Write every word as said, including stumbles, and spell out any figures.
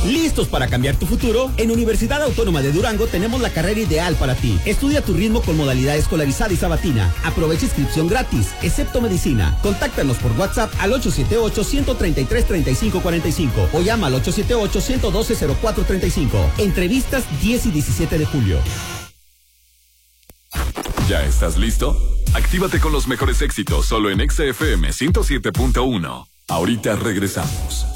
¿Listos para cambiar tu futuro? En Universidad Autónoma de Durango tenemos la carrera ideal para ti. Estudia a tu ritmo con modalidad escolarizada y sabatina. Aprovecha inscripción gratis, excepto medicina. Contáctanos por WhatsApp al ocho siete ocho, uno tres tres, tres cinco cuatro cinco o llama al ocho siete ocho, uno uno dos, cero cuatro tres cinco. Entrevistas diez y diecisiete de julio. ¿Ya estás listo? Actívate con los mejores éxitos solo en Exa F M ciento siete punto uno. Ahorita regresamos.